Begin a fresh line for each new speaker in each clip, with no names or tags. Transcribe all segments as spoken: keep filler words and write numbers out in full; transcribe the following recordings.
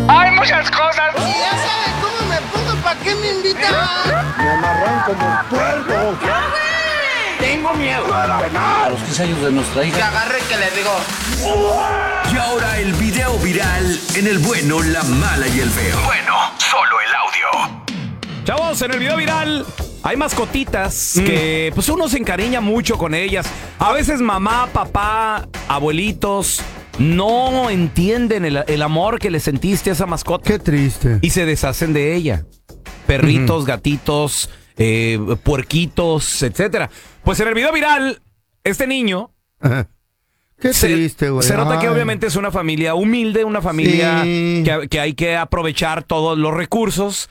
Hay muchas cosas.
Y ya sabes cómo me pongo, ¿para qué me invitan?
Me amarran como puerco.
Tengo miedo a la
A los quince años de nuestra hija.
Que agarre que le digo.
Y ahora el video viral en El Bueno, la Mala y el Feo. Bueno, solo el audio.
Chavos, en el video viral hay mascotitas mm. que pues uno se encariña mucho con ellas. A veces mamá, papá, abuelitos no entienden el, el amor que le sentiste a esa mascota.
Qué triste.
Y se deshacen de ella. Perritos, uh-huh. gatitos, eh, puerquitos, etcétera. Pues en el video viral, este niño...
Ajá. Qué
se,
triste, güey.
Se nota
Ay.
que obviamente es una familia humilde, una familia
sí.
que, que hay que aprovechar todos los recursos.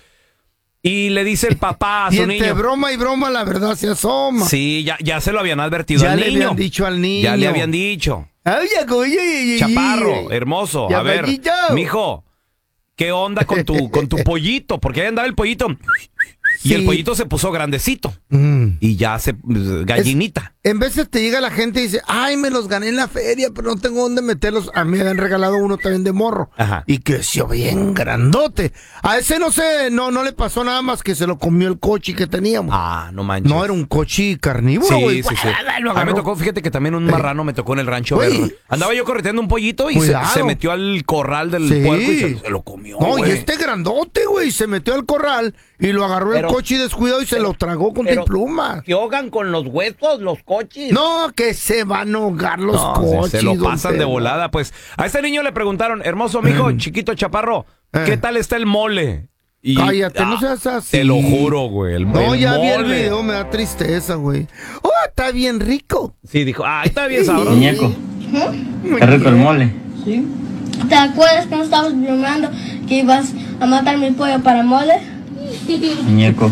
Y le dice el papá a su
y entre
niño.
broma y broma la verdad se asoma.
Sí, ya, ya se lo habían advertido
ya
al
niño. Ya le habían dicho al niño.
Ya le habían dicho.
Ay, oye,
Chaparro, hermoso. A ver, mijo, ¿qué onda con tu, con tu pollito? Porque ahí andaba el pollito. Y sí. el pollito se puso grandecito. Mm. Y ya se... gallinita.
Es, en veces te llega la gente y dice, ay, me los gané en la feria, pero no tengo dónde meterlos. A mí me han regalado uno también de morro.
Ajá.
Y creció bien grandote. A ese no sé, no, no le pasó nada más que se lo comió el cochi que teníamos.
Ah, no manches.
No, era un cochi carnívoro, güey.
Sí, sí, sí. A mí me tocó, fíjate que también un marrano me tocó en el rancho. Ver, andaba yo correteando un pollito y se, se metió al corral del sí. puerco y se, se lo comió.
No,
güey.
y este grandote, güey, se metió al corral y lo agarró pero, el cochi descuidado y se lo tragó con tu pluma.
¿Se ahogan con los huesos los cochis?
No, que se van a ahogar los no, cochis.
Se, se lo pasan de volada. Pues a este niño le preguntaron, hermoso amigo, eh. chiquito chaparro, eh. ¿qué tal está el mole?
Y, Cállate, ah, no seas así.
Te lo juro, güey. El,
no,
el
ya
mole.
vi el video, me da tristeza, güey. Oh, está bien rico.
Sí, dijo, ah, está bien sabroso.
Muñeco, ¿eh? Qué rico el mole.
Sí. ¿Te acuerdas que no estabas bromeando que ibas a matar mi pollo para mole?
Muñeco,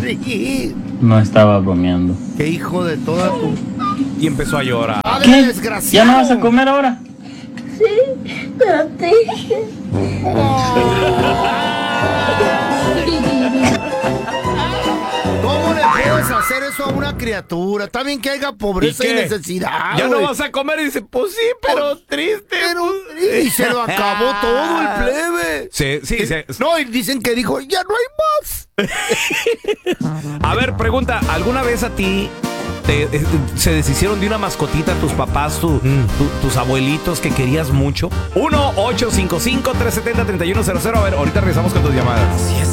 no estaba bromeando.
Qué hijo de toda tu...
Y empezó a llorar.
¿Qué? Desgraciado. ¿Ya no vas a comer ahora?
Sí, pero te dije.
¿Cómo le puedes hacer eso a una criatura? Está bien que haya pobreza y, y necesidad.
Ya
wey.
No vas a comer y dice, pues sí, pero oh, triste.
Pero, y se lo acabó todo el plebe.
Sí, sí, sí.
No, y dicen que dijo, ya no hay
más. A ver, pregunta, ¿alguna vez a ti te, eh, se deshicieron de una mascotita tus papás, tu, mm. tu, tus abuelitos que querías mucho? uno ocho cinco cinco, tres siete cero, tres uno cero cero. A ver, ahorita regresamos con tus llamadas. Así es.